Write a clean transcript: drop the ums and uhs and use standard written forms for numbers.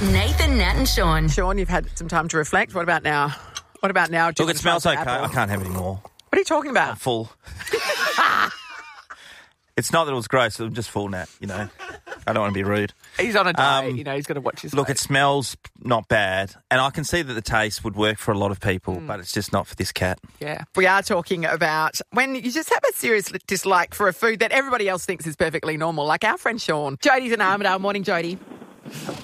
Nathan, Nat and Sean. Sean, you've had some time to reflect. What about now? What about now? Look, it smells okay. I can't have any more. What are you talking about? I'm full. It's not that it was gross. I'm just full, Nat, you know. I don't want to be rude. He's on a diet, he's got to watch his Look, weight. it smells not bad. And I can see that the taste would work for a lot of people, but it's just not for this cat. Yeah. We are talking about when you just have a serious dislike for a food that everybody else thinks is perfectly normal, like our friend Sean. Jodie's in Armidale. Morning, Jodie.